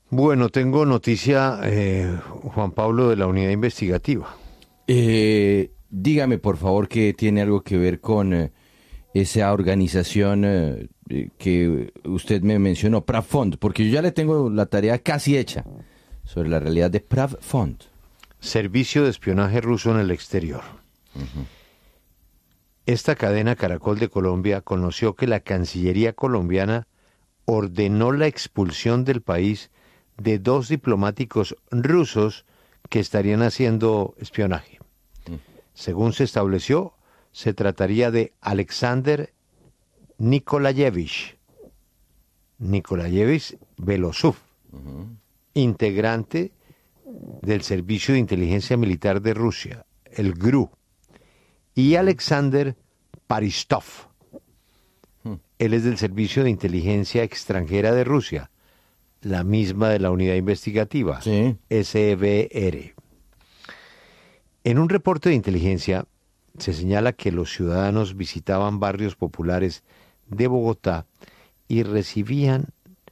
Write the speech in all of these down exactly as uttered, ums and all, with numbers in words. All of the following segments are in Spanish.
Bueno, tengo noticia, eh, Juan Pablo, de la unidad investigativa. Eh, dígame, por favor, que tiene algo que ver con eh, esa organización eh, eh, que usted me mencionó, PravFond, porque yo ya le tengo la tarea casi hecha sobre la realidad de PravFond. Servicio de espionaje ruso en el exterior. Uh-huh. Esta cadena Caracol de Colombia conoció que la Cancillería colombiana ordenó la expulsión del país de dos diplomáticos rusos que estarían haciendo espionaje. Uh-huh. Según se estableció, se trataría de Alexander Nikolayevich, Nikolayevich Belosov, uh-huh. integrante del Servicio de Inteligencia Militar de Rusia, el G R U, y Alexander Paristov. Uh-huh. Él es del Servicio de Inteligencia Extranjera de Rusia, la misma de la unidad investigativa, sí. S V R. En un reporte de inteligencia se señala que los ciudadanos visitaban barrios populares de Bogotá y recibían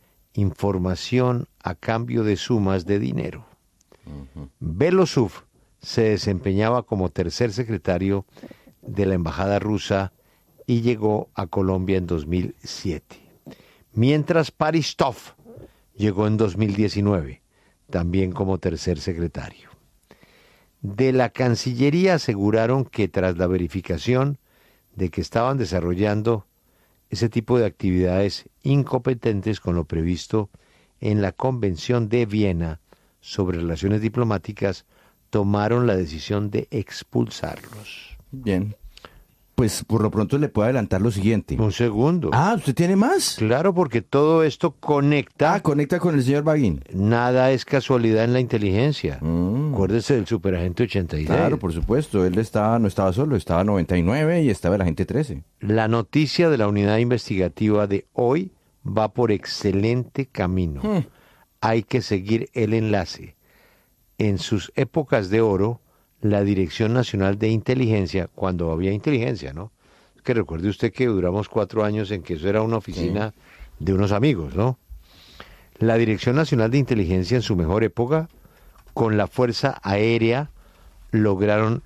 información a cambio de sumas de dinero. Uh-huh. Belosov se desempeñaba como tercer secretario de la embajada rusa y llegó a Colombia en dos mil siete, mientras Paristov llegó en dos mil diecinueve, también como tercer secretario. De la Cancillería aseguraron que tras la verificación de que estaban desarrollando ese tipo de actividades incompetentes con lo previsto en la Convención de Viena sobre Relaciones Diplomáticas, tomaron la decisión de expulsarlos. Bien. Pues por lo pronto le puedo adelantar lo siguiente. Un segundo. Ah, ¿usted tiene más? Claro, porque todo esto conecta. Ah, conecta con el señor Baguín. Nada es casualidad en la inteligencia. Mm. Acuérdese del superagente ochenta y seis. Claro, por supuesto. Él estaba, no estaba solo, estaba noventa y nueve y estaba el agente trece. La noticia de la unidad investigativa de hoy va por excelente camino. Mm. Hay que seguir el enlace. En sus épocas de oro, la Dirección Nacional de Inteligencia, cuando había inteligencia, ¿no? Es que recuerde usted que duramos cuatro años en que eso era una oficina sí. de unos amigos, ¿no? La Dirección Nacional de Inteligencia en su mejor época, con la Fuerza Aérea, lograron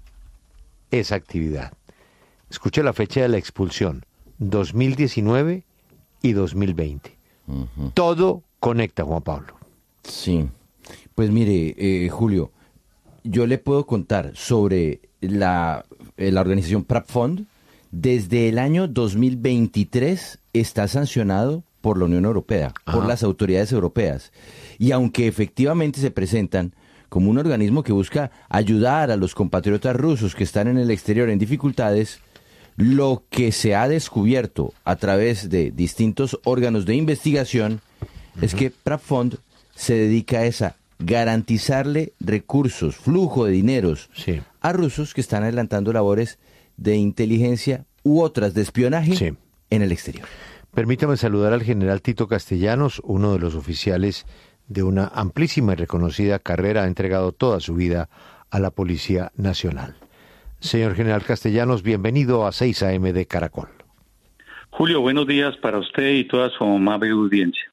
esa actividad. Escuche la fecha de la expulsión, dos mil diecinueve y dos mil veinte. Uh-huh. Todo conecta, Juan Pablo. Sí, pues mire, eh, Julio, yo le puedo contar sobre la, la organización PravFond. Desde el año dos mil veintitrés está sancionado por la Unión Europea, Ajá. por las autoridades europeas. Y aunque efectivamente se presentan como un organismo que busca ayudar a los compatriotas rusos que están en el exterior en dificultades, lo que se ha descubierto a través de distintos órganos de investigación uh-huh. es que PravFond se dedica a esa garantizarle recursos, flujo de dineros sí. a rusos que están adelantando labores de inteligencia u otras de espionaje sí. en el exterior. Permítame saludar al general Tito Castellanos, uno de los oficiales de una amplísima y reconocida carrera, ha entregado toda su vida a la Policía Nacional. Señor general Castellanos, bienvenido a seis A M de Caracol. Julio, buenos días para usted y toda su amable audiencia.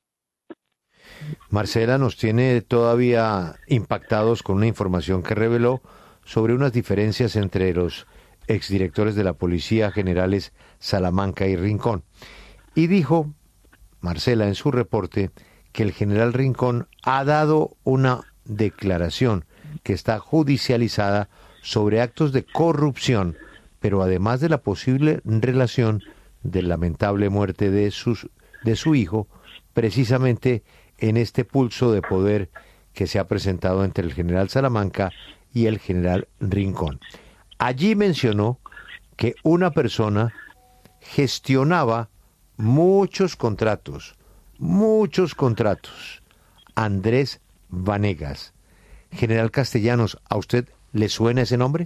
Marcela nos tiene todavía impactados con una información que reveló sobre unas diferencias entre los exdirectores de la Policía, generales Salamanca y Rincón. Y dijo, Marcela, en su reporte, que el general Rincón ha dado una declaración que está judicializada sobre actos de corrupción, pero además de la posible relación de la lamentable muerte de, sus, de su hijo, precisamente en este pulso de poder que se ha presentado entre el general Salamanca y el general Rincón. Allí mencionó que una persona gestionaba muchos contratos, muchos contratos. Andrés Vanegas. General Castellanos, ¿a usted le suena ese nombre?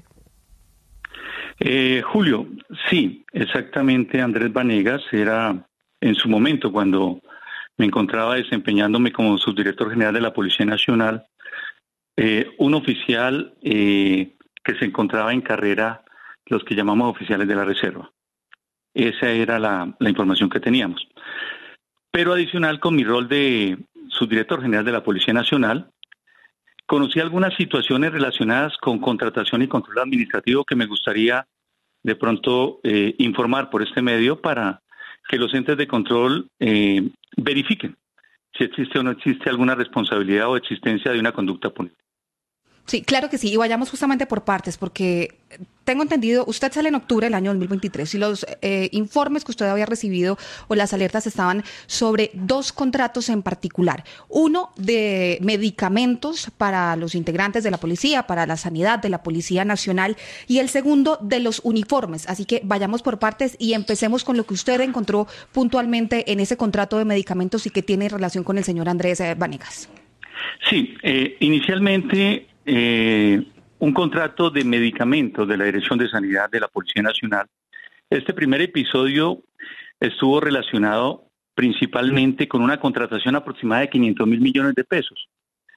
Eh, Julio, sí, exactamente. Andrés Vanegas era en su momento cuando me encontraba desempeñándome como subdirector general de la Policía Nacional, eh, un oficial eh, que se encontraba en carrera, los que llamamos oficiales de la reserva. Esa era la, la información que teníamos. Pero adicional, con mi rol de subdirector general de la Policía Nacional, conocí algunas situaciones relacionadas con contratación y control administrativo que me gustaría de pronto eh, informar por este medio para que los entes de control eh, verifiquen si existe o no existe alguna responsabilidad o existencia de una conducta punible. Sí, claro que sí, y vayamos justamente por partes, porque tengo entendido, usted sale en octubre del año dos mil veintitrés y los eh, informes que usted había recibido o las alertas estaban sobre dos contratos en particular. Uno de medicamentos para los integrantes de la policía, para la sanidad de la Policía Nacional, y el segundo de los uniformes. Así que vayamos por partes y empecemos con lo que usted encontró puntualmente en ese contrato de medicamentos y que tiene relación con el señor Andrés Vanegas. Sí, eh, inicialmente... Eh, un contrato de medicamentos de la Dirección de Sanidad de la Policía Nacional. Este primer episodio estuvo relacionado principalmente con una contratación aproximada de quinientos mil millones de pesos.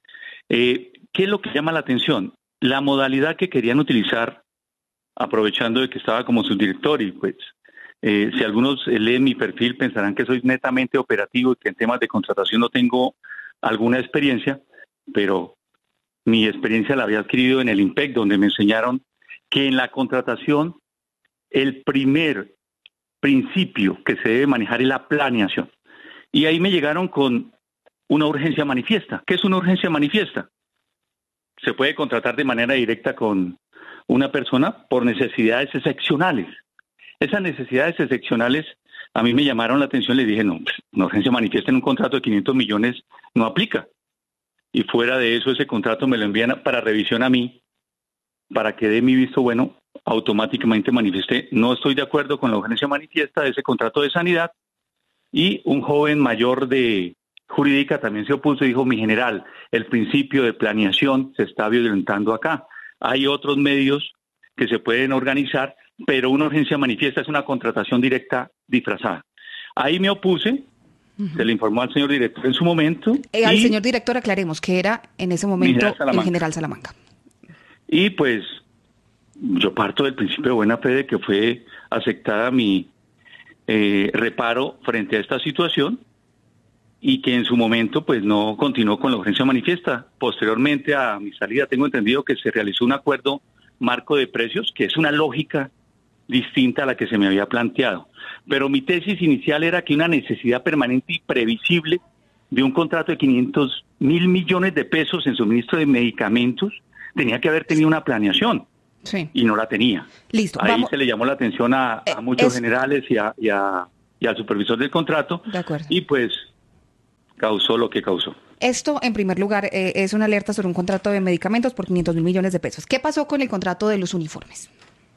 Eh, ¿Qué es lo que llama la atención? La modalidad que querían utilizar, aprovechando de que estaba como subdirector, y pues eh, si algunos leen mi perfil pensarán que soy netamente operativo y que en temas de contratación no tengo alguna experiencia, pero mi experiencia la había adquirido en el IMPEC, donde me enseñaron que en la contratación el primer principio que se debe manejar es la planeación. Y ahí me llegaron con una urgencia manifiesta. ¿Qué es una urgencia manifiesta? Se puede contratar de manera directa con una persona por necesidades excepcionales. Esas necesidades excepcionales a mí me llamaron la atención y le dije, no, pues, una urgencia manifiesta en un contrato de quinientos millones no aplica. Y fuera de eso, ese contrato me lo envían para revisión a mí, para que dé mi visto bueno. Automáticamente manifesté, no estoy de acuerdo con la urgencia manifiesta de ese contrato de sanidad, y un joven mayor de jurídica también se opuso y dijo, mi general, el principio de planeación se está violentando acá. Hay otros medios que se pueden organizar, pero una urgencia manifiesta es una contratación directa disfrazada. Ahí me opuse. Se le informó al señor director en su momento. Eh, al señor director aclaremos que era en ese momento el general Salamanca. Y pues yo parto del principio de buena fe de que fue aceptada mi eh, reparo frente a esta situación y que en su momento pues no continuó con la urgencia manifiesta. Posteriormente a mi salida tengo entendido que se realizó un acuerdo marco de precios, que es una lógica distinta a la que se me había planteado. Pero mi tesis inicial era que una necesidad permanente y previsible de un contrato de quinientos mil millones de pesos en suministro de medicamentos tenía que haber tenido una planeación. Sí. Y no la tenía. Listo. Ahí Vamos. se le llamó la atención a, a eh, muchos es... generales y, a, y, a, y al supervisor del contrato. De acuerdo. Y pues causó lo que causó. Esto, en primer lugar, eh, es una alerta sobre un contrato de medicamentos por quinientos mil millones de pesos. ¿Qué pasó con el contrato de los uniformes?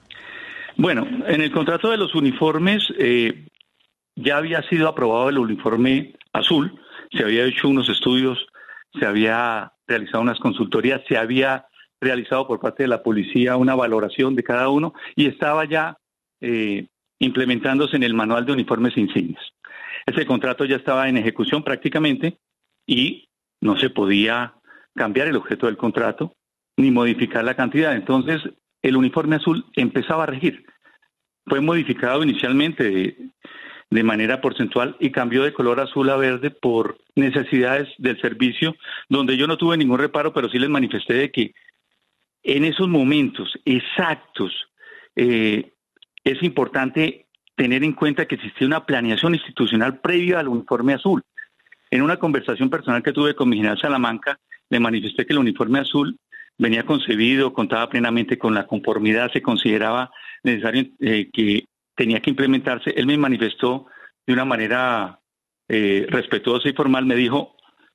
Bueno, en el contrato de los uniformes eh, ya había sido aprobado el uniforme azul, se había hecho unos estudios, se había realizado unas consultorías, se había realizado por parte de la policía una valoración de cada uno y estaba ya eh, implementándose en el manual de uniformes e insignias. Ese contrato ya estaba en ejecución prácticamente y no se podía cambiar el objeto del contrato ni modificar la cantidad. Entonces, el uniforme azul empezaba a regir. Fue modificado inicialmente de, de manera porcentual y cambió de color azul a verde por necesidades del servicio, donde yo no tuve ningún reparo, pero sí les manifesté de que en esos momentos exactos eh, es importante tener en cuenta que existía una planeación institucional previa al uniforme azul. En una conversación personal que tuve con mi general Salamanca, le manifesté que el uniforme azul venía concebido, contaba plenamente con la conformidad, se consideraba necesario eh, que tenía que implementarse. Él me manifestó de una manera eh, respetuosa y formal, me dijo,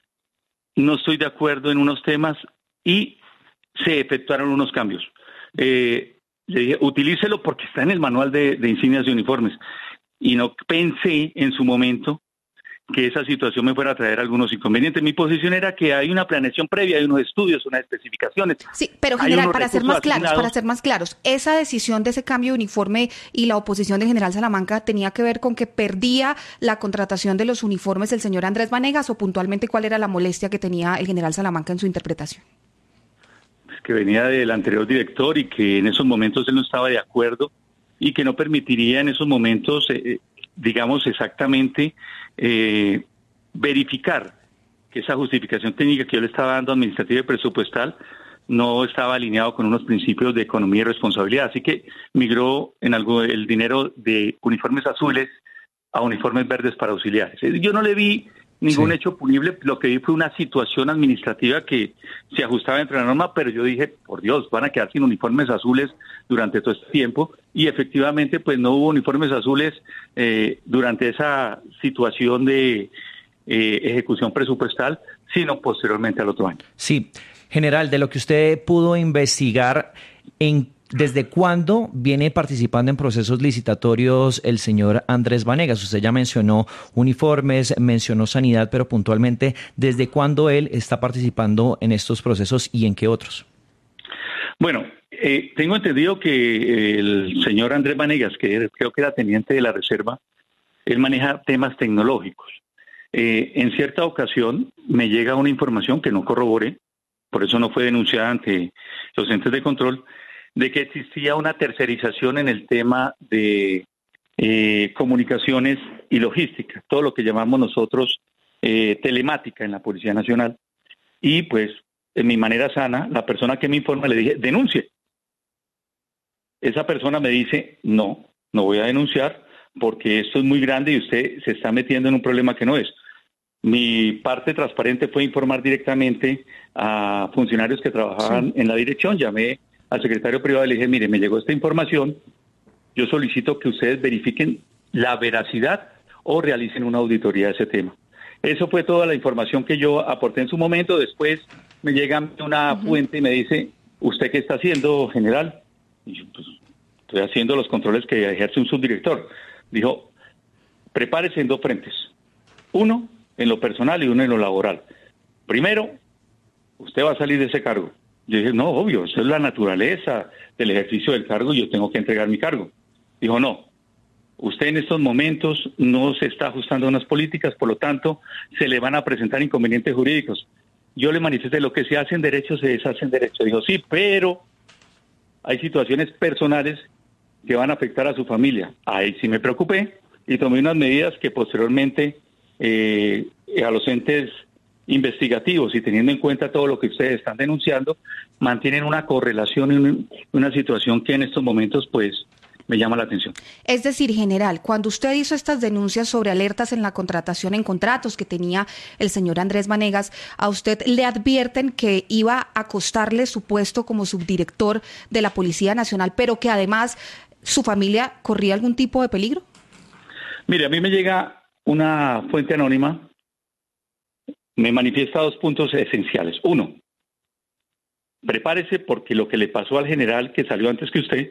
no estoy de acuerdo en unos temas y se efectuaron unos cambios. Eh, le dije, utilícelo porque está en el manual de, de insignias y uniformes. Y no pensé en su momento que esa situación me fuera a traer algunos inconvenientes. Mi posición era que hay una planeación previa, hay unos estudios, unas especificaciones. Sí, pero general, para ser más claros, para ser más claros, esa decisión de ese cambio de uniforme y la oposición del general Salamanca tenía que ver con que perdía la contratación de los uniformes el señor Andrés Vanegas, o puntualmente cuál era la molestia que tenía el general Salamanca en su interpretación. Es que venía del anterior director y que en esos momentos él no estaba de acuerdo y que no permitiría en esos momentos, eh, digamos exactamente, Eh, verificar que esa justificación técnica que yo le estaba dando administrativa y presupuestal no estaba alineado con unos principios de economía y responsabilidad. Así que migró en algo el dinero de uniformes azules a uniformes verdes para auxiliares. Yo no le vi ningún sí. hecho punible, lo que vi fue una situación administrativa que se ajustaba entre la norma, pero yo dije, por Dios, van a quedar sin uniformes azules durante todo este tiempo, y efectivamente pues no hubo uniformes azules eh, durante esa situación de eh, ejecución presupuestal, sino posteriormente al otro año. Sí, general, de lo que usted pudo investigar, en ¿desde cuándo viene participando en procesos licitatorios el señor Andrés Vanegas? Usted ya mencionó uniformes, mencionó sanidad, pero puntualmente, ¿desde cuándo él está participando en estos procesos y en qué otros? Bueno, eh, tengo entendido que el señor Andrés Vanegas, que creo que era teniente de la Reserva, él maneja temas tecnológicos. Eh, en cierta ocasión me llega una información que no corroboré, por eso no fue denunciada ante los entes de control, de que existía una tercerización en el tema de eh, comunicaciones y logística, todo lo que llamamos nosotros eh, telemática en la Policía Nacional. Y pues, en mi manera sana, la persona que me informa le dije, denuncie. Esa persona me dice, no, no voy a denunciar porque esto es muy grande y usted se está metiendo en un problema que no es. Mi parte transparente fue informar directamente a funcionarios que trabajaban sí. en la dirección, llamé al secretario privado y le dije, mire, me llegó esta información, yo solicito que ustedes verifiquen la veracidad o realicen una auditoría de ese tema. Eso fue toda la información que yo aporté en su momento. Después me llega una uh-huh. fuente y me dice, ¿usted qué está haciendo, general? Y yo, pues, estoy haciendo los controles que ejerce un subdirector. Dijo, prepárese en dos frentes. Uno, en lo personal y uno en lo laboral. Primero, usted va a salir de ese cargo. Yo dije, no, obvio, eso es la naturaleza del ejercicio del cargo y yo tengo que entregar mi cargo. Dijo, no, usted en estos momentos no se está ajustando a unas políticas, por lo tanto, se le van a presentar inconvenientes jurídicos. Yo le manifesté, lo que se hace en derecho, se deshace en derecho. Dijo, sí, pero hay situaciones personales que van a afectar a su familia. Ahí sí me preocupé y tomé unas medidas que posteriormente eh, a los entes investigativos y teniendo en cuenta todo lo que ustedes están denunciando, mantienen una correlación y una, una situación que en estos momentos pues me llama la atención. Es decir, general, cuando usted hizo estas denuncias sobre alertas en la contratación en contratos que tenía el señor Andrés Vanegas, ¿a usted le advierten que iba a costarle su puesto como subdirector de la Policía Nacional, pero que además su familia corría algún tipo de peligro? Mire, a mí me llega una fuente anónima, me manifiesta dos puntos esenciales. Uno, prepárese porque lo que le pasó al general que salió antes que usted,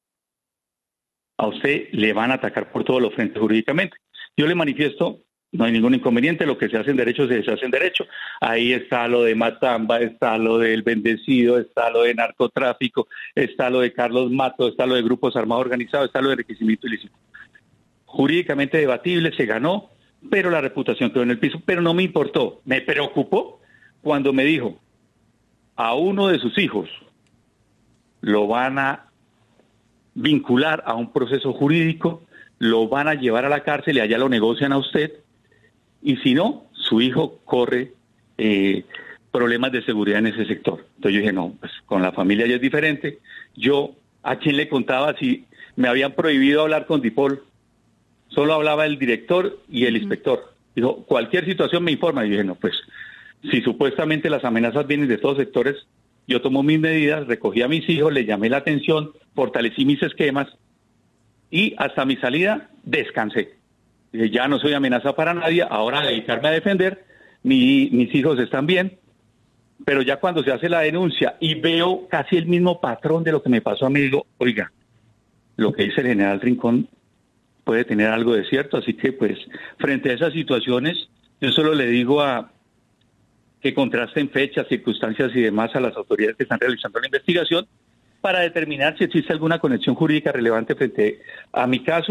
a usted le van a atacar por todos los frentes jurídicamente. Yo le manifiesto, no hay ningún inconveniente, lo que se hace en derecho se deshace en derecho. Ahí está lo de Matamba, está lo del Bendecido, está lo de narcotráfico, está lo de Carlos Mato, está lo de grupos armados organizados, está lo de enriquecimiento ilícito. Jurídicamente debatible, se ganó, pero la reputación quedó en el piso, pero no me importó. Me preocupó cuando me dijo, a uno de sus hijos lo van a vincular a un proceso jurídico, lo van a llevar a la cárcel y allá lo negocian a usted, y si no, su hijo corre eh, problemas de seguridad en ese sector. Entonces yo dije, no, pues con la familia ya es diferente. Yo, ¿a quién le contaba si me habían prohibido hablar con Dipol? Solo hablaba el director y el uh-huh. inspector. Dijo, cualquier situación me informa. Y yo dije, no, pues, si supuestamente las amenazas vienen de todos sectores, yo tomo mis medidas, recogí a mis hijos, les llamé la atención, fortalecí mis esquemas y hasta mi salida descansé. Dije, ya no soy amenaza para nadie, ahora dedicarme a defender, mi, mis hijos están bien, pero ya cuando se hace la denuncia y veo casi el mismo patrón de lo que me pasó a mí, digo, oiga, lo que dice el general Rincón puede tener algo de cierto, así que pues frente a esas situaciones yo solo le digo a que contrasten fechas, circunstancias y demás a las autoridades que están realizando la investigación para determinar si existe alguna conexión jurídica relevante frente a mi caso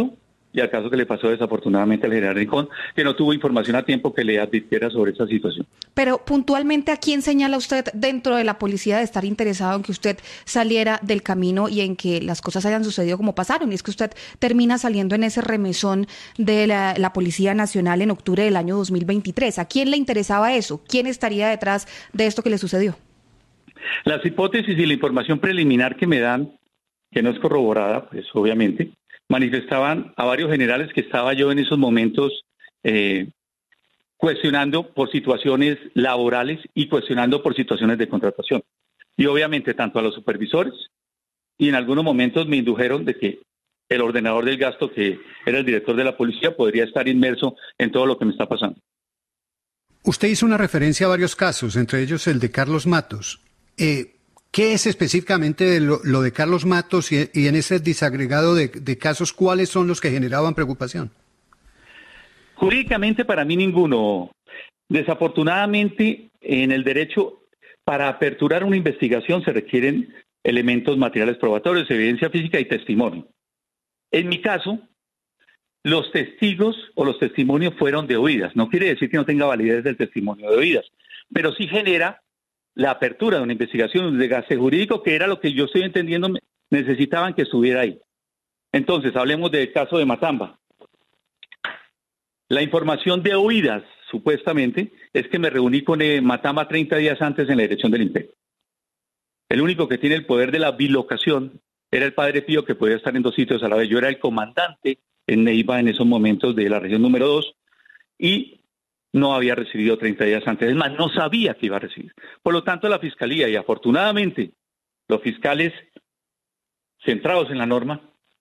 y al caso que le pasó desafortunadamente al general Rincón, que no tuvo información a tiempo que le advirtiera sobre esa situación. Pero puntualmente, ¿a quién señala usted dentro de la policía de estar interesado en que usted saliera del camino y en que las cosas hayan sucedido como pasaron? Y es que usted termina saliendo en ese remesón de la, la Policía Nacional en octubre del año dos mil veintitrés. ¿A quién le interesaba eso? ¿Quién estaría detrás de esto que le sucedió? Las hipótesis y la información preliminar que me dan, que no es corroborada, pues obviamente, manifestaban a varios generales que estaba yo en esos momentos eh, cuestionando por situaciones laborales y cuestionando por situaciones de contratación. Y obviamente tanto a los supervisores, y en algunos momentos me indujeron de que el ordenador del gasto, que era el director de la policía, podría estar inmerso en todo lo que me está pasando. Usted hizo una referencia a varios casos, entre ellos el de Carlos Matos. Eh, ¿Qué es específicamente lo, lo de Carlos Matos y, y en ese disagregado de, de casos, cuáles son los que generaban preocupación? Jurídicamente para mí ninguno. Desafortunadamente en el derecho, para aperturar una investigación se requieren elementos materiales probatorios, evidencia física y testimonio. En mi caso, los testigos o los testimonios fueron de oídas. No quiere decir que no tenga validez el testimonio de oídas, pero sí genera la apertura de una investigación, un desgaste jurídico, que era lo que yo estoy entendiendo necesitaban que estuviera ahí. Entonces, hablemos del caso de Matamba. La información de oídas, supuestamente, es que me reuní con eh, Matamba treinta días antes en la dirección del INPE. El único que tiene el poder de la bilocación era el padre Pío, que podía estar en dos sitios a la vez. Yo era el comandante en Neiva en esos momentos de la región número dos y no había recibido treinta días antes, es más, no sabía que iba a recibir. Por lo tanto, la Fiscalía, y afortunadamente los fiscales centrados en la norma,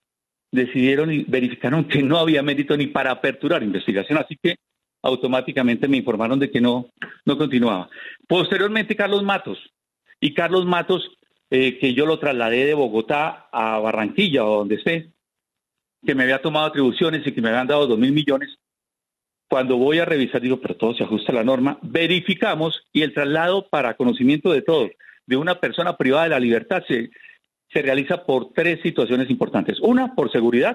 decidieron y verificaron que no había mérito ni para aperturar investigación, así que automáticamente me informaron de que no, no continuaba. Posteriormente, Carlos Matos, y Carlos Matos, eh, que yo lo trasladé de Bogotá a Barranquilla, o donde esté, que me había tomado atribuciones y que me habían dado dos mil millones, cuando voy a revisar, digo, pero todo se ajusta a la norma, verificamos y el traslado para conocimiento de todos de una persona privada de la libertad se, se realiza por tres situaciones importantes. Una, por seguridad,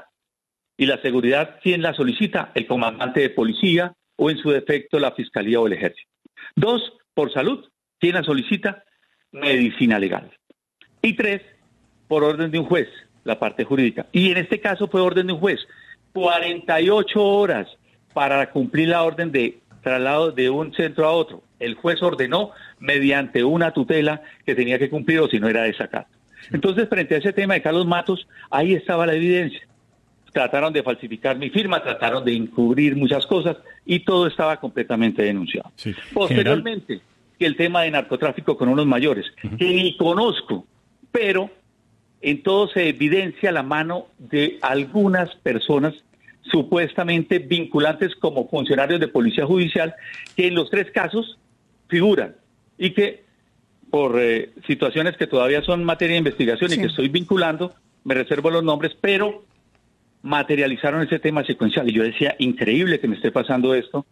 y la seguridad, ¿quién la solicita? El comandante de policía o en su defecto la Fiscalía o el Ejército. Dos, por salud, ¿quién la solicita? Medicina legal. Y tres, por orden de un juez, la parte jurídica. Y en este caso fue orden de un juez, cuarenta y ocho horas para cumplir la orden de traslado de un centro a otro. El juez ordenó mediante una tutela que tenía que cumplir o si no era desacato. Entonces, frente a ese tema de Carlos Matos, ahí estaba la evidencia. Trataron de falsificar mi firma, trataron de encubrir muchas cosas y todo estaba completamente denunciado. Sí. Posteriormente, General, que el tema de narcotráfico con unos mayores, uh-huh. que ni conozco, pero en todo se evidencia la mano de algunas personas supuestamente vinculantes como funcionarios de policía judicial, que en los tres casos figuran y que por eh, situaciones que todavía son materia de investigación sí. y que estoy vinculando, me reservo los nombres, pero materializaron ese tema secuencial. Y yo decía, increíble que me esté pasando esto,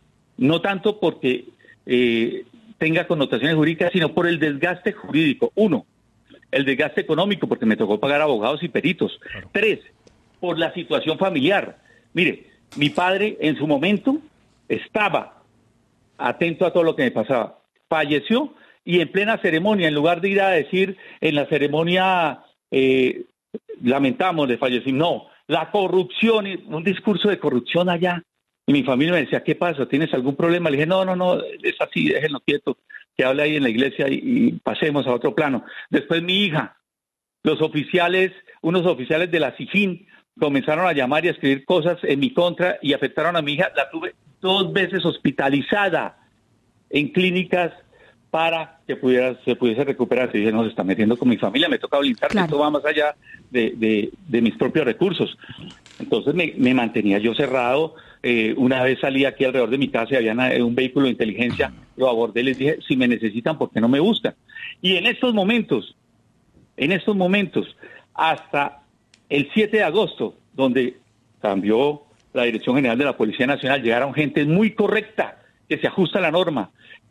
no tanto porque eh, tenga connotaciones jurídicas, sino por el desgaste jurídico. Uno, el desgaste económico, porque me tocó pagar abogados y peritos. Claro. Tres, por la situación familiar. Mire, mi padre en su momento estaba atento a todo lo que me pasaba. Falleció y en plena ceremonia, en lugar de ir a decir en la ceremonia, eh, lamentamos de fallecer, no, la corrupción, un discurso de corrupción allá. Y mi familia me decía, ¿qué pasa? ¿Tienes algún problema? Le dije, no, no, no, es así, déjenlo quieto, que hable ahí en la iglesia y, y pasemos a otro plano. Después mi hija, los oficiales, unos oficiales de la SIJIN, comenzaron a llamar y a escribir cosas en mi contra y afectaron a mi hija. La tuve dos veces hospitalizada en clínicas para que pudiera, se pudiese recuperar. Y dije, no, se está metiendo con mi familia, me toca blindar, claro. Esto va más allá de, de, de mis propios recursos. Entonces me, me mantenía yo cerrado. Eh, una vez salí aquí alrededor de mi casa y había una, un vehículo de inteligencia, lo abordé y les dije, si me necesitan, ¿por qué no me buscan? Y en estos momentos, en estos momentos, hasta el siete de agosto, donde cambió la Dirección General de la Policía Nacional, llegaron gente muy correcta, que se ajusta a la norma,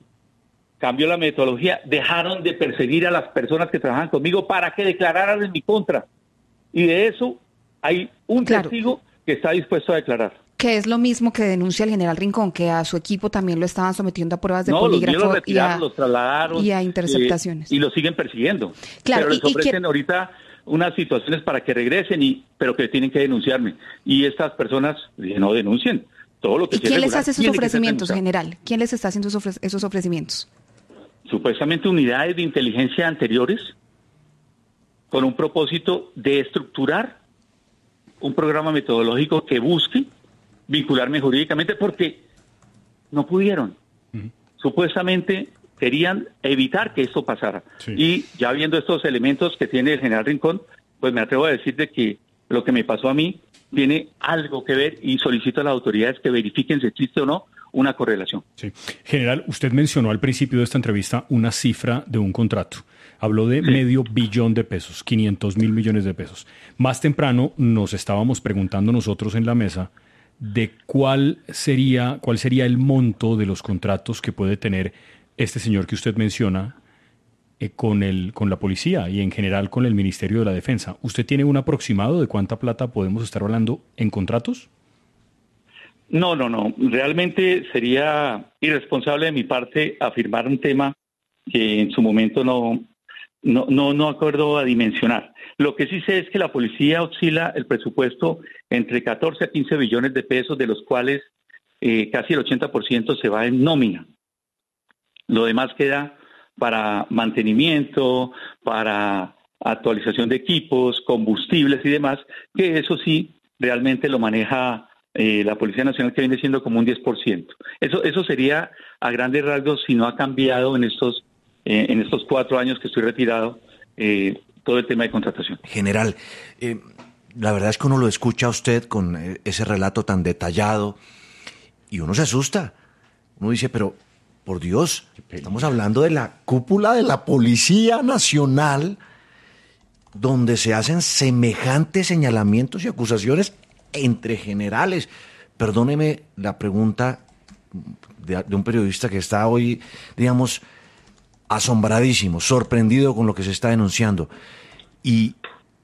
cambió la metodología, dejaron de perseguir a las personas que trabajan conmigo para que declararan en mi contra. Y de eso hay un claro. testigo que está dispuesto a declarar. Que es lo mismo que denuncia el general Rincón, que a su equipo también lo estaban sometiendo a pruebas de no, polígrafo los, los retiraron, y, a, los trasladaron, y a interceptaciones. Eh, y lo siguen persiguiendo. Claro, pero les y, ofrecen y que... ahorita unas situaciones para que regresen, y pero que tienen que denunciarme. Y estas personas no denuncien. Todo lo que ¿Y quién les hace esos ofrecimientos, general? general? ¿Quién les está haciendo esos, ofre esos ofrecimientos? Supuestamente unidades de inteligencia anteriores con un propósito de estructurar un programa metodológico que busque vincularme jurídicamente, porque no pudieron. Uh-huh. Supuestamente querían evitar que esto pasara. Sí. Y ya viendo estos elementos que tiene el general Rincón, pues me atrevo a decir de que lo que me pasó a mí tiene algo que ver, y solicito a las autoridades que verifiquen si existe o no una correlación. Sí. General, usted mencionó al principio de esta entrevista una cifra de un contrato. Habló de sí. medio billón de pesos, quinientos mil millones de pesos. Más temprano nos estábamos preguntando nosotros en la mesa de cuál sería, cuál sería el monto de los contratos que puede tener este señor que usted menciona eh, con, el, con la policía y en general con el Ministerio de la Defensa. ¿Usted tiene un aproximado de cuánta plata podemos estar hablando en contratos? No, no, no. Realmente sería irresponsable de mi parte afirmar un tema que en su momento no, no, no, no acuerdo a dimensionar. Lo que sí sé es que la policía oscila el presupuesto entre catorce a quince billones de pesos, de los cuales eh, casi el ochenta por ciento se va en nómina. Lo demás queda para mantenimiento, para actualización de equipos, combustibles y demás, que eso sí realmente lo maneja eh, la Policía Nacional, que viene siendo como un diez por ciento. Eso, eso sería a grandes rasgos, si no ha cambiado en estos, eh, en estos cuatro años que estoy retirado, eh, todo el tema de contratación. General, eh, la verdad es que uno lo escucha a usted con ese relato tan detallado y uno se asusta. Uno dice, pero por Dios, estamos hablando de la cúpula de la Policía Nacional, donde se hacen semejantes señalamientos y acusaciones entre generales. Perdóneme la pregunta de, de un periodista que está hoy, digamos, asombradísimo, sorprendido con lo que se está denunciando. Y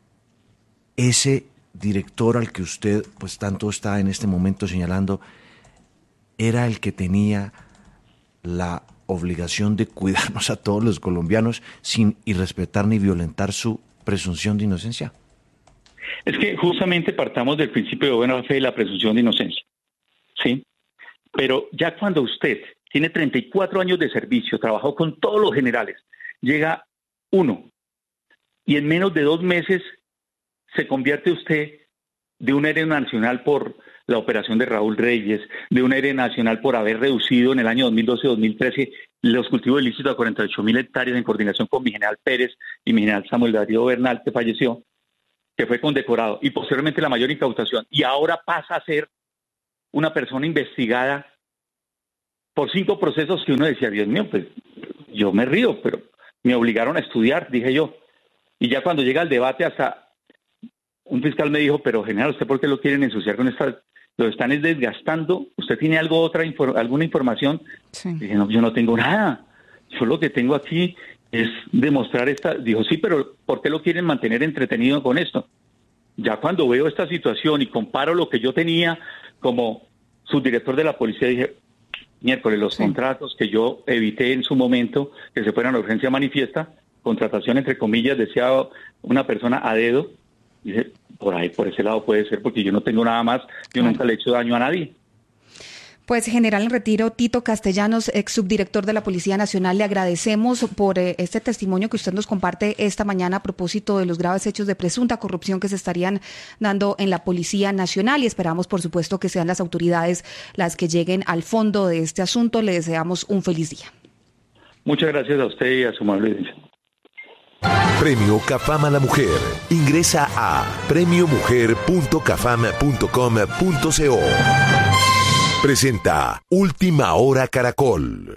ese director al que usted pues tanto está en este momento señalando, era el que tenía la obligación de cuidarnos a todos los colombianos sin irrespetar ni violentar su presunción de inocencia. Es que justamente partamos del principio de buena fe y la presunción de inocencia, ¿sí? Pero ya cuando usted tiene treinta y cuatro años de servicio, trabajó con todos los generales, llega uno y en menos de dos meses se convierte usted de un héroe nacional por la operación de Raúl Reyes, de un héroe nacional por haber reducido en el año dos mil doce dos mil trece los cultivos ilícitos a cuarenta y ocho mil hectáreas en coordinación con mi general Pérez y mi general Samuel Darío Bernal, que falleció, que fue condecorado, y posteriormente la mayor incautación, y ahora pasa a ser una persona investigada por cinco procesos que uno decía, Dios mío, pues yo me río, pero me obligaron a estudiar, dije yo. Y ya cuando llega el debate, hasta un fiscal me dijo, pero general, ¿usted por qué lo quieren ensuciar con esta? Lo están desgastando. ¿Usted tiene algo otra alguna información? Sí. Dije, no, yo no tengo nada. Yo lo que tengo aquí es demostrar esta. Dijo, sí, pero ¿por qué lo quieren mantener entretenido con esto? Ya cuando veo esta situación y comparo lo que yo tenía como subdirector de la policía, dije, miércoles, los sí. contratos que yo evité en su momento, que se fueran a urgencia manifiesta, contratación entre comillas, decía una persona a dedo, dice, por ahí, por ese lado puede ser, porque yo no tengo nada más, yo claro. nunca le he hecho daño a nadie. Pues, general en retiro, Tito Castellanos, ex subdirector de la Policía Nacional, le agradecemos por eh, este testimonio que usted nos comparte esta mañana a propósito de los graves hechos de presunta corrupción que se estarían dando en la Policía Nacional, y esperamos, por supuesto, que sean las autoridades las que lleguen al fondo de este asunto. Le deseamos un feliz día. Muchas gracias a usted y a su amable audiencia. Premio CAFAM a la Mujer. Ingresa a premio mujer punto cafam punto com punto co. Presenta Última Hora Caracol.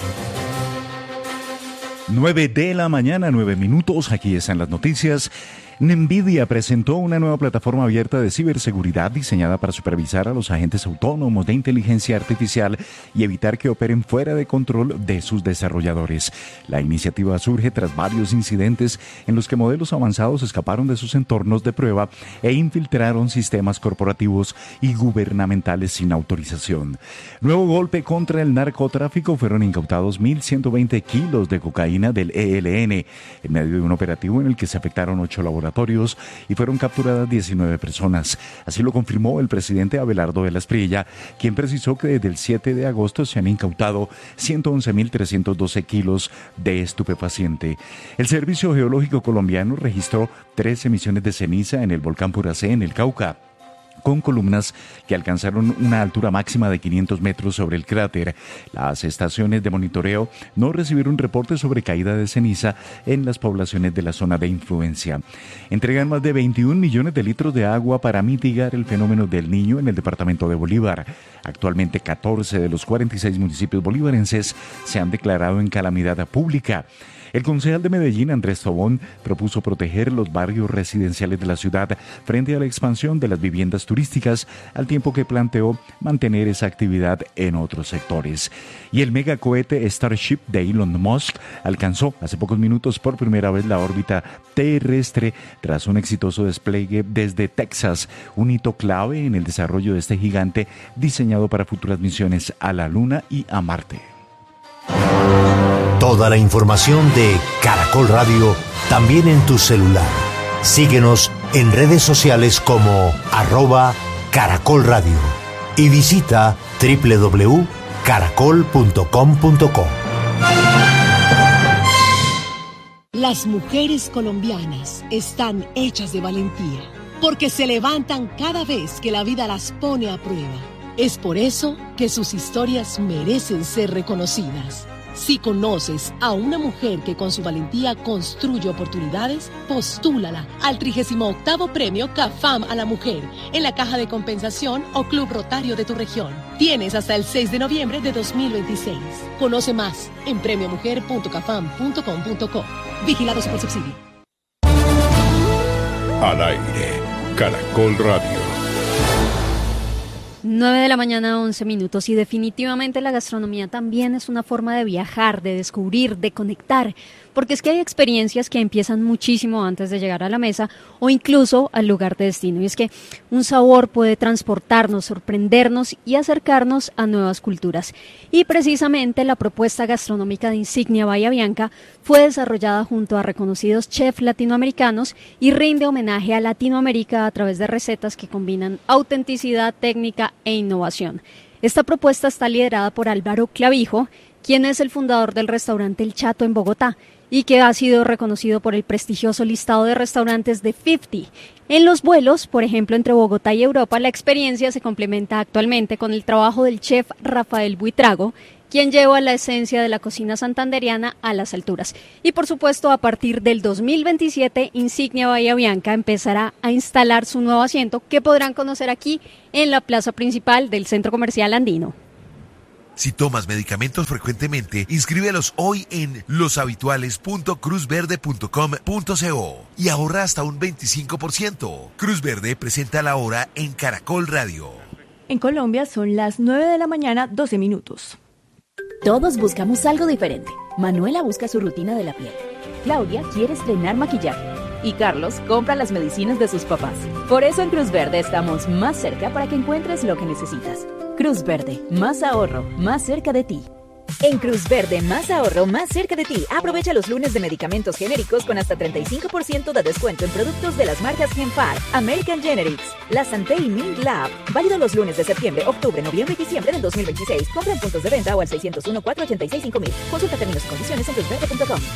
nueve de la mañana, nueve minutos. Aquí están las noticias. NVIDIA presentó una nueva plataforma abierta de ciberseguridad diseñada para supervisar a los agentes autónomos de inteligencia artificial y evitar que operen fuera de control de sus desarrolladores. La iniciativa surge tras varios incidentes en los que modelos avanzados escaparon de sus entornos de prueba e infiltraron sistemas corporativos y gubernamentales sin autorización. Nuevo golpe contra el narcotráfico: fueron incautados mil ciento veinte kilos de cocaína del E L N en medio de un operativo en el que se afectaron ocho laboratorios y fueron capturadas diecinueve personas. Así lo confirmó el presidente Abelardo de la Espriella, quien precisó que desde el siete de agosto se han incautado ciento once mil trescientos doce kilos de estupefaciente. El Servicio Geológico Colombiano registró tres emisiones de ceniza en el volcán Puracé, en el Cauca, con columnas que alcanzaron una altura máxima de quinientos metros sobre el cráter. Las estaciones de monitoreo no recibieron reportes sobre caída de ceniza en las poblaciones de la zona de influencia. Entregan más de veintiún millones de litros de agua para mitigar el fenómeno del Niño en el departamento de Bolívar. Actualmente, catorce de los cuarenta y seis municipios bolivarenses se han declarado en calamidad pública. El concejal de Medellín, Andrés Tobón, propuso proteger los barrios residenciales de la ciudad frente a la expansión de las viviendas turísticas, al tiempo que planteó mantener esa actividad en otros sectores. Y el megacohete Starship de Elon Musk alcanzó hace pocos minutos por primera vez la órbita terrestre tras un exitoso despliegue desde Texas, un hito clave en el desarrollo de este gigante diseñado para futuras misiones a la Luna y a Marte. Toda la información de Caracol Radio también en tu celular. Síguenos en redes sociales como arroba Caracol Radio y visita doble u doble u doble u punto caracol punto com punto co. Las mujeres colombianas están hechas de valentía, porque se levantan cada vez que la vida las pone a prueba. Es por eso que sus historias merecen ser reconocidas. Si conoces a una mujer que con su valentía construye oportunidades, postúlala al trigésimo octavo Premio CAFAM a la Mujer en la Caja de Compensación o Club Rotario de tu región. Tienes hasta el seis de noviembre de dos mil veintiséis. Conoce más en premio mujer punto cafam punto com punto co. Vigilado Supersubsidio. Al aire, Caracol Radio. nueve de la mañana, once minutos, y definitivamente la gastronomía también es una forma de viajar, de descubrir, de conectar, porque es que hay experiencias que empiezan muchísimo antes de llegar a la mesa o incluso al lugar de destino, y es que un sabor puede transportarnos, sorprendernos y acercarnos a nuevas culturas. Y precisamente la propuesta gastronómica de Insignia Bahía Bianca fue desarrollada junto a reconocidos chefs latinoamericanos y rinde homenaje a Latinoamérica a través de recetas que combinan autenticidad, técnica e innovación. Esta propuesta está liderada por Álvaro Clavijo, quien es el fundador del restaurante El Chato en Bogotá y que ha sido reconocido por el prestigioso listado de restaurantes de cincuenta. En los vuelos, por ejemplo, entre Bogotá y Europa, la experiencia se complementa actualmente con el trabajo del chef Rafael Buitrago, quien lleva la esencia de la cocina santandereana a las alturas. Y por supuesto, a partir del dos mil veintisiete, Insignia Bahía Bianca empezará a instalar su nuevo asiento, que podrán conocer aquí en la plaza principal del Centro Comercial Andino. Si tomas medicamentos frecuentemente, inscríbelos hoy en los habituales punto cruz verde punto com punto co y ahorra hasta un veinticinco por ciento. Cruz Verde presenta la hora en Caracol Radio. En Colombia son las nueve de la mañana, doce minutos. Todos buscamos algo diferente. Manuela busca su rutina de la piel. Claudia quiere estrenar maquillaje. Y Carlos compra las medicinas de sus papás. Por eso en Cruz Verde estamos más cerca para que encuentres lo que necesitas. Cruz Verde, más ahorro, más cerca de ti. En Cruz Verde, más ahorro, más cerca de ti. Aprovecha los lunes de medicamentos genéricos con hasta treinta y cinco por ciento de descuento en productos de las marcas Genpar, American Generics, La Santé y Mint Lab. Válido los lunes de septiembre, octubre, noviembre y diciembre del dos mil veintiséis. Compra en puntos de venta o al seiscientos uno, cuatrocientos ochenta y seis, cinco mil. Consulta términos y condiciones en cruz verde punto com.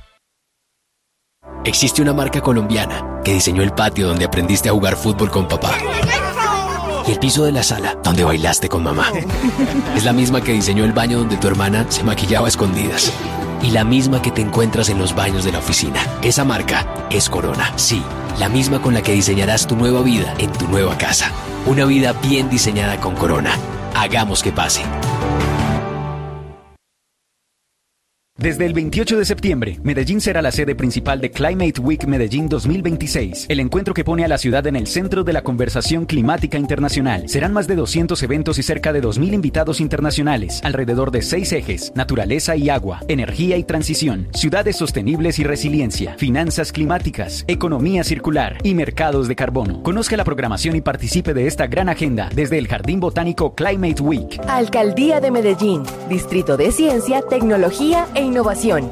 Existe una marca colombiana que diseñó el patio donde aprendiste a jugar fútbol con papá. Y el piso de la sala donde bailaste con mamá. Es la misma que diseñó el baño donde tu hermana se maquillaba a escondidas. Y la misma que te encuentras en los baños de la oficina. Esa marca es Corona. Sí, la misma con la que diseñarás tu nueva vida en tu nueva casa. Una vida bien diseñada con Corona. Hagamos que pase. Desde el veintiocho de septiembre, Medellín será la sede principal de Climate Week Medellín dos mil veintiséis, el encuentro que pone a la ciudad en el centro de la conversación climática internacional. Serán más de doscientos eventos y cerca de dos mil invitados internacionales, alrededor de seis ejes: naturaleza y agua, energía y transición, ciudades sostenibles y resiliencia, finanzas climáticas, economía circular y mercados de carbono. Conozca la programación y participe de esta gran agenda desde el Jardín Botánico Climate Week. Alcaldía de Medellín, Distrito de Ciencia, Tecnología e innovación.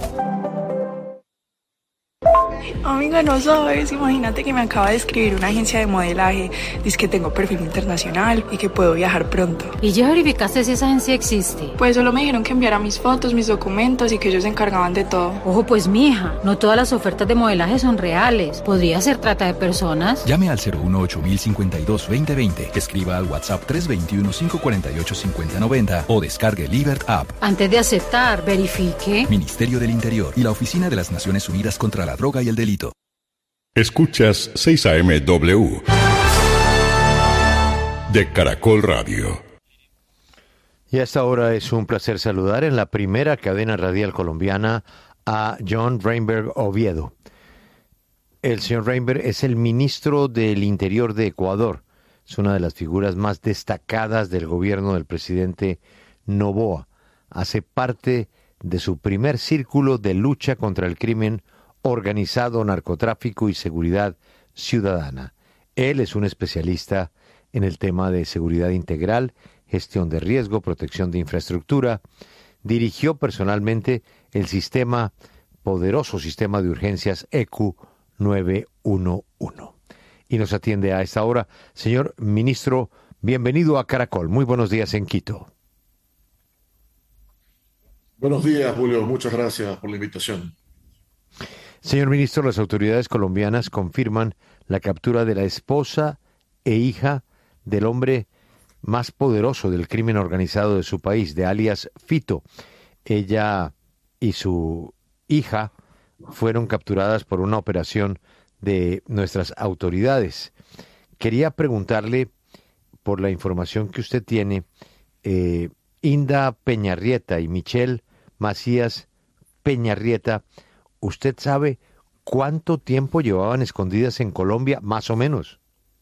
Amiga, no sabes, imagínate que me acaba de escribir una agencia de modelaje, dice que tengo perfil internacional y que puedo viajar pronto. ¿Y ya verificaste si esa agencia existe? Pues solo me dijeron que enviara mis fotos, mis documentos y que ellos se encargaban de todo. Ojo pues, mija, no todas las ofertas de modelaje son reales. Podría ser trata de personas. Llame al cero uno ocho mil cincuenta y dos veinte veinte, escriba al WhatsApp tres dos uno cinco cuatro ocho cinco cero nueve cero o descargue Libert App. Antes de aceptar, verifique. Ministerio del Interior y la Oficina de las Naciones Unidas contra la Droga y el Delito. Escuchas seis A M W de Caracol Radio. Y a esta hora es un placer saludar en la primera cadena radial colombiana a John Reinberg Oviedo. El señor Reinberg es el ministro del Interior de Ecuador. Es una de las figuras más destacadas del gobierno del presidente Noboa. Hace parte de su primer círculo de lucha contra el crimen organizado, narcotráfico y seguridad ciudadana. Él es un especialista en el tema de seguridad integral, gestión de riesgo, protección de infraestructura. Dirigió personalmente el sistema, poderoso sistema de urgencias E Q nueve uno uno. Y nos atiende a esta hora. Señor ministro, bienvenido a Caracol. Muy buenos días en Quito. Buenos días, Julio. Muchas gracias por la invitación. Señor ministro, las autoridades colombianas confirman la captura de la esposa e hija del hombre más poderoso del crimen organizado de su país, de alias Fito. Ella y su hija fueron capturadas por una operación de nuestras autoridades. Quería preguntarle, por la información que usted tiene, eh, Inda Peñarrieta y Michelle Macías Peñarrieta, ¿usted sabe cuánto tiempo llevaban escondidas en Colombia, más o menos?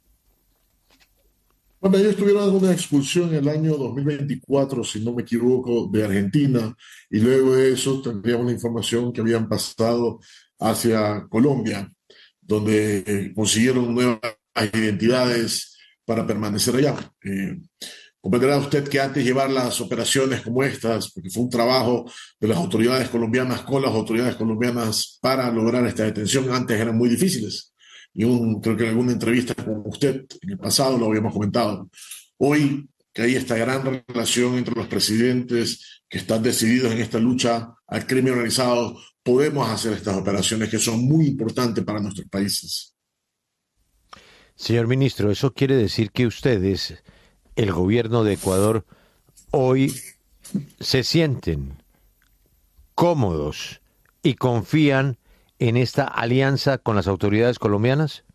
Bueno, ellos tuvieron una expulsión en el año dos mil veinticuatro, si no me equivoco, de Argentina, y luego de eso tendríamos la información que habían pasado hacia Colombia, donde eh, consiguieron nuevas identidades para permanecer allá. Eh, Comprenderá usted que antes de llevar las operaciones como estas, porque fue un trabajo de las autoridades colombianas con las autoridades colombianas para lograr esta detención, antes eran muy difíciles. Y un, creo que en alguna entrevista con usted en el pasado lo habíamos comentado. Hoy que hay esta gran relación entre los presidentes que están decididos en esta lucha al crimen organizado, podemos hacer estas operaciones que son muy importantes para nuestros países. Señor ministro, ¿eso quiere decir que ustedes, el gobierno de Ecuador, hoy se sienten cómodos y confían en esta alianza con las autoridades colombianas?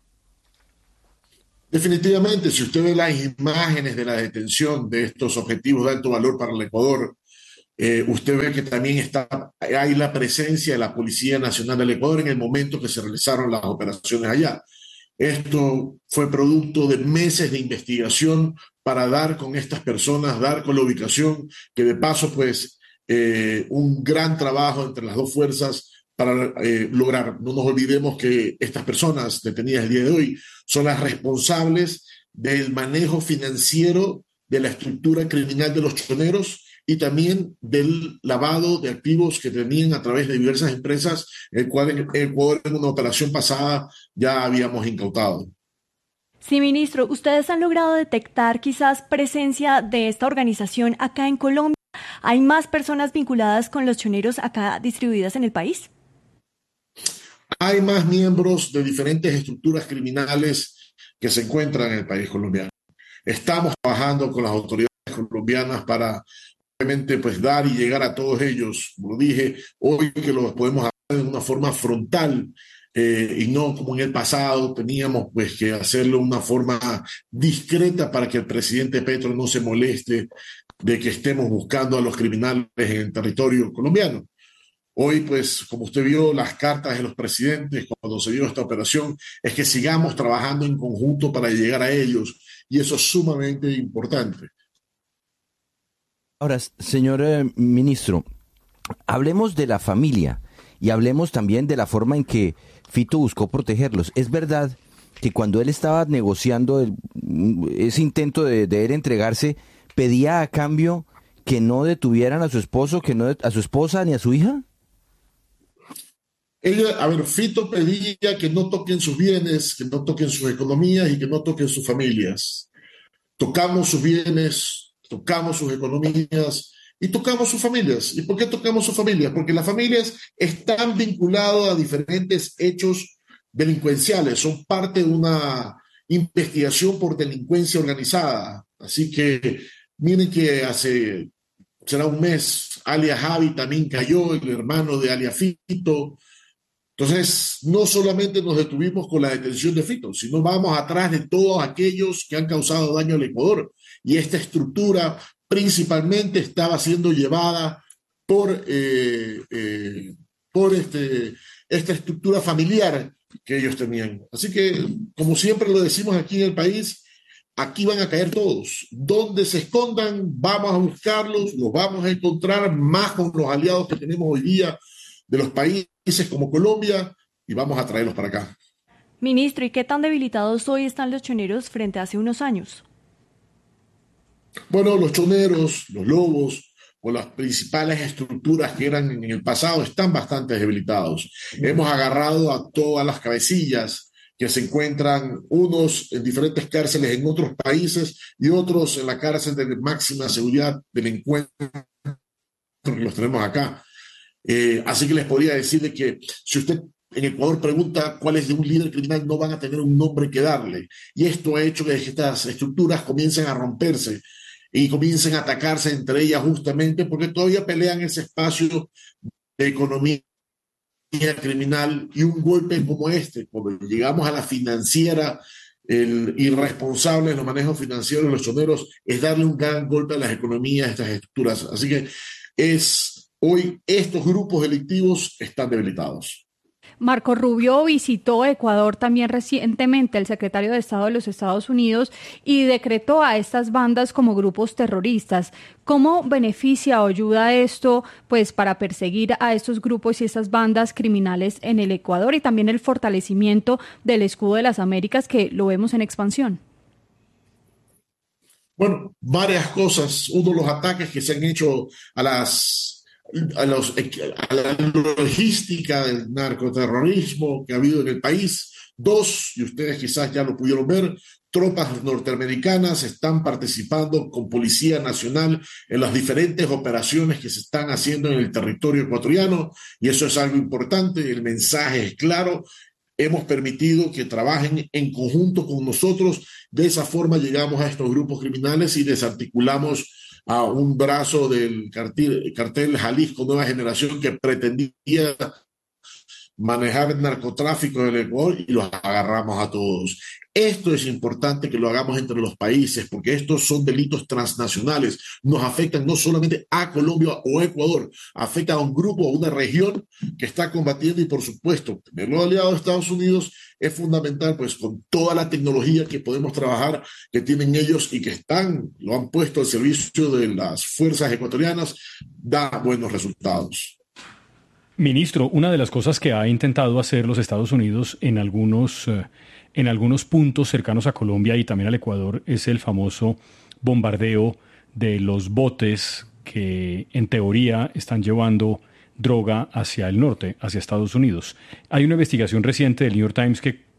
Definitivamente, si usted ve las imágenes de la detención de estos objetivos de alto valor para el Ecuador, eh, usted ve que también está, hay la presencia de la Policía Nacional del Ecuador en el momento que se realizaron las operaciones allá. Esto fue producto de meses de investigación para dar con estas personas, dar con la ubicación, que de paso, pues, eh, un gran trabajo entre las dos fuerzas para eh, lograr. No nos olvidemos que estas personas detenidas el día de hoy son las responsables del manejo financiero de la estructura criminal de los choneros y también del lavado de activos que tenían a través de diversas empresas, el cual en Ecuador en una operación pasada ya habíamos incautado. Sí, ministro, ¿ustedes han logrado detectar quizás presencia de esta organización acá en Colombia? ¿Hay más personas vinculadas con los choneros acá distribuidas en el país? Hay más miembros de diferentes estructuras criminales que se encuentran en el país colombiano. Estamos trabajando con las autoridades colombianas para obviamente pues dar y llegar a todos ellos. Como dije, hoy que lo podemos hacer de una forma frontal eh, y no como en el pasado teníamos pues que hacerlo de una forma discreta para que el presidente Petro no se moleste de que estemos buscando a los criminales en el territorio colombiano. Hoy, pues, como usted vio, las cartas de los presidentes cuando se dio esta operación es que sigamos trabajando en conjunto para llegar a ellos, y eso es sumamente importante. Ahora, señor eh, ministro, hablemos de la familia y hablemos también de la forma en que Fito buscó protegerlos. ¿Es verdad que cuando él estaba negociando el, ese intento de, de él entregarse, pedía a cambio que no detuvieran a su esposo, que no a su esposa ni a su hija? Ella, a ver, Fito pedía que no toquen sus bienes, que no toquen sus economías y que no toquen sus familias. Tocamos sus bienes, tocamos sus economías y tocamos sus familias. ¿Y por qué tocamos sus familias? Porque las familias están vinculadas a diferentes hechos delincuenciales, son parte de una investigación por delincuencia organizada. Así que miren que hace, será un mes, alias Javi también cayó, el hermano de alias Fito. Entonces, no solamente nos detuvimos con la detención de Fito, sino vamos atrás de todos aquellos que han causado daño al Ecuador. Y esta estructura principalmente estaba siendo llevada por, eh, eh, por este, esta estructura familiar que ellos tenían. Así que, como siempre lo decimos aquí en el país, aquí van a caer todos. Donde se escondan, vamos a buscarlos, los vamos a encontrar, más con los aliados que tenemos hoy día de los países como Colombia, y vamos a traerlos para acá. Ministro, ¿y qué tan debilitados hoy están los choneros frente a hace unos años? Bueno, los choneros, los lobos, o las principales estructuras que eran en el pasado, están bastante debilitados. Hemos agarrado a todas las cabecillas que se encuentran, unos en diferentes cárceles en otros países y otros en la cárcel de máxima seguridad del encuentro, que los tenemos acá. Eh, así que les podría decir de que si usted en Ecuador pregunta cuál es de un líder criminal, no van a tener un nombre que darle. Y esto ha hecho que estas estructuras comiencen a romperse y comiencen a atacarse entre ellas, justamente porque todavía pelean ese espacio de economía criminal. Y un golpe como este, cuando llegamos a la financiera, el irresponsable en los manejos financieros de los choneros, es darle un gran golpe a las economías de estas estructuras. Así que es... Hoy estos grupos delictivos están debilitados. Marco Rubio visitó Ecuador también recientemente, el secretario de Estado de los Estados Unidos, y decretó a estas bandas como grupos terroristas. ¿Cómo beneficia o ayuda esto pues, para perseguir a estos grupos y estas bandas criminales en el Ecuador, y también el fortalecimiento del escudo de las Américas, que lo vemos en expansión? Bueno, varias cosas. Uno, los ataques que se han hecho a las... A, los, a la logística del narcoterrorismo que ha habido en el país. Dos, y ustedes quizás ya lo pudieron ver, tropas norteamericanas están participando con Policía Nacional en las diferentes operaciones que se están haciendo en el territorio ecuatoriano, y eso es algo importante. El mensaje es claro. Hemos permitido que trabajen en conjunto con nosotros. De esa forma llegamos a estos grupos criminales y desarticulamos a un brazo del cartel, cartel Jalisco Nueva Generación, que pretendía manejar el narcotráfico del Ecuador, y los agarramos a todos. Esto es importante que lo hagamos entre los países, porque estos son delitos transnacionales. Nos afectan no solamente a Colombia o Ecuador, afectan a un grupo, a una región que está combatiendo, y por supuesto, tenerlo aliado a Estados Unidos es fundamental, pues con toda la tecnología que podemos trabajar, que tienen ellos y que están, lo han puesto al servicio de las fuerzas ecuatorianas, da buenos resultados. Ministro, una de las cosas que ha intentado hacer los Estados Unidos en algunos, eh, en algunos puntos cercanos a Colombia y también al Ecuador es el famoso bombardeo de los botes que en teoría están llevando droga hacia el norte, hacia Estados Unidos. Hay una investigación reciente del New York Times que